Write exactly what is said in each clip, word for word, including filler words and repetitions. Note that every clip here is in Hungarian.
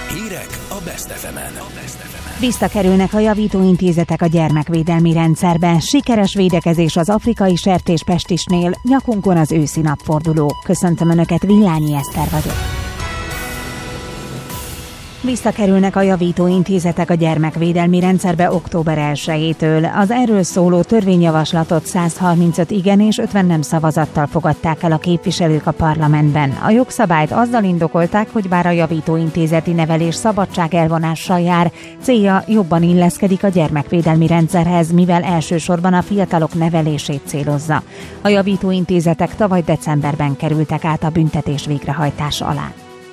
Hírek a Best ef emen. Visszakerülnek a javítóintézetek a gyermekvédelmi rendszerben. Sikeres védekezés az afrikai sertéspestisnél, nyakunkon az őszi napforduló. Köszöntöm Önöket, Villányi Eszter vagyok. Visszakerülnek a javítóintézetek a gyermekvédelmi rendszerbe október elsejétől. Az erről szóló törvényjavaslatot száz harmincöt igen és ötven nem szavazattal fogadták el a képviselők a parlamentben. A jogszabályt azzal indokolták, hogy bár a javítóintézeti nevelés szabadság elvonással jár, célja jobban illeszkedik a gyermekvédelmi rendszerhez, mivel elsősorban a fiatalok nevelését célozza. A javítóintézetek tavaly decemberben kerültek át a büntetés végrehajtás alá.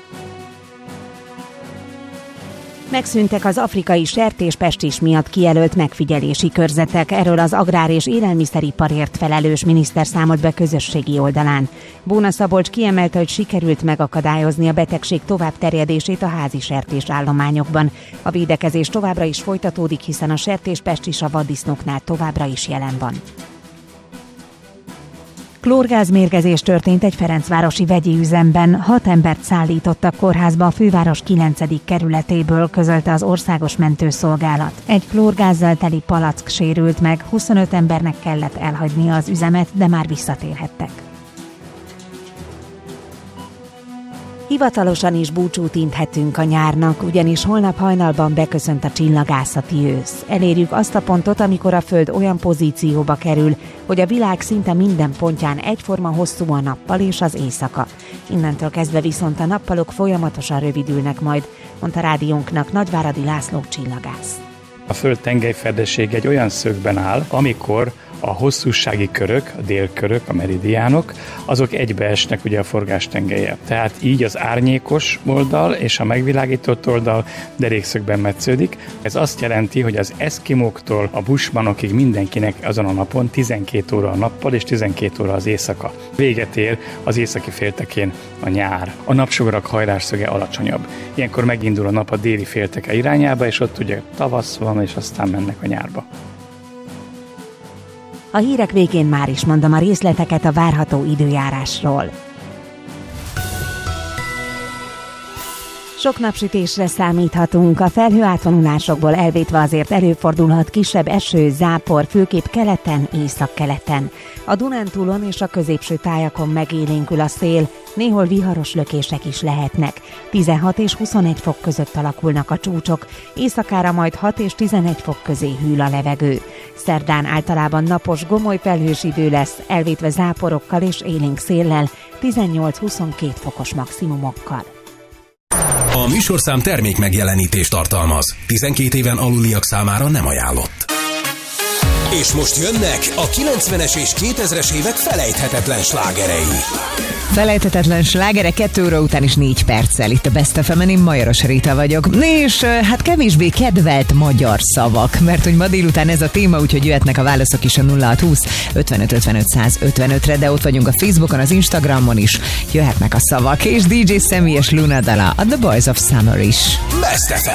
Megszűntek az afrikai sertéspestis miatt kijelölt megfigyelési körzetek, erről az agrár- és élelmiszeriparért felelős miniszter számolt be közösségi oldalán. Bóna Szabolcs kiemelte, hogy sikerült megakadályozni a betegség továbbterjedését a házi sertésállományokban. A védekezés továbbra is folytatódik, hiszen a sertéspestis a vaddisznóknál továbbra is jelen van. Klórgázmérgezés történt egy ferencvárosi vegyi üzemben. Hat embert szállítottak kórházba a főváros kilencedik kerületéből, közölte az Országos Mentőszolgálat. Egy klórgázzal teli palack sérült meg, huszonöt embernek kellett elhagynia az üzemet, de már visszatérhettek. Hivatalosan is búcsút inthetünk a nyárnak, ugyanis holnap hajnalban beköszönt a csillagászati ősz. Elérjük azt a pontot, amikor a Föld olyan pozícióba kerül, hogy a világ szinte minden pontján egyforma hosszú a nappal és az éjszaka. Innentől kezdve viszont a nappalok folyamatosan rövidülnek majd, mondta rádiónknak Nagyváradi László csillagász. A Föld tengelyfedeség egy olyan szögben áll, amikor a hosszúsági körök, a délkörök, a meridiánok, azok egybeesnek ugye a forgástengellyel. Tehát így az árnyékos oldal és a megvilágított oldal derékszögben metsződik. Ez azt jelenti, hogy az eszkimóktól a bushmanokig mindenkinek azon a napon tizenkét óra a nappal és tizenkét óra az éjszaka. Véget ér az északi féltekén a nyár. A napsugarak hajlásszöge alacsonyabb. Ilyenkor megindul a nap a déli félteke irányába, és ott ugye tavasz van, és aztán mennek a nyárba. A hírek végén már is mondom a részleteket a várható időjárásról. Sok napsütésre számíthatunk, a felhőátvonulásokból elvétve azért előfordulhat kisebb eső, zápor, főképp keleten, északkeleten. A Dunántúlon és a középső tájakon megélénkül a szél, néhol viharos lökések is lehetnek. tizenhat és huszonegy fok között alakulnak a csúcsok, éjszakára majd hat és tizenegy fok közé hűl a levegő. Szerdán általában napos, gomoly felhős idő lesz, elvétve záporokkal és élénk széllel, tizennyolc-huszonkét fokos maximumokkal. A műsorszám termék megjelenítést tartalmaz. tizenkét éven aluliak számára nem ajánlott. És most jönnek a kilencvenes és kétezres évek felejthetetlen slágerei. Felejthetetlen slágerek kettő óra után is négy perccel. Itt a Best ef emen, én Majoros Rita vagyok. És hát kevésbé kedvelt magyar szavak, mert hogy ma délután ez a téma, úgyhogy jöhetnek a válaszok is a nulla hat húsz ötvenöt ötvenöt száz ötvenötre, de ott vagyunk a Facebookon, az Instagramon is jöhetnek a szavak, és dé dzsé személyes Luna dala, a The Boys of Summer is. Best ef em.